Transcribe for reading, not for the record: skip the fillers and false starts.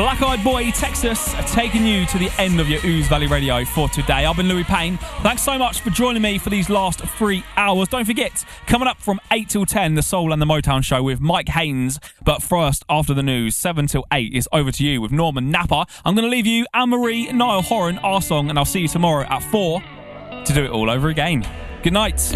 Black Eyed Boy, Texas, taking you to the end of your Ooze Valley Radio for today. I've been Louis Payne. Thanks so much for joining me for these last 3 hours. Don't forget, coming up from 8 till 10, the Soul and the Motown Show with Mike Haynes. But first, after the news, 7 till 8 is Over to You with Norman Napper. I'm going to leave you Anne-Marie, Niall Horan, our song, and I'll see you tomorrow at 4 to do it all over again. Good night.